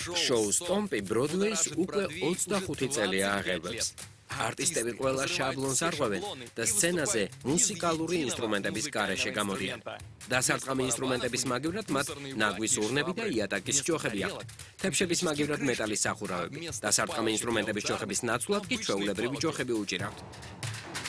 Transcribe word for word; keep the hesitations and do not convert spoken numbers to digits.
შოუს სტომპი ბროდვეის უკვე ოცდახუთი წელია აღებებს. არტისტები ყველა შაბლონს არღვევენ და სცენაზე მუსიკალური ინსტრუმენტების გარეშე გამოდიან. დასარტყამი ინსტრუმენტების მაგივრად მათ ნაგვის ურნები და იატაკის ჯოხები აქვთ. თებშების მაგივრად მეტალის სახურავები. დასარტყამი ინსტრუმენტების ჯოხების ნაცვლად კი ჩვეულებრივი ჯოხები უჭირავთ.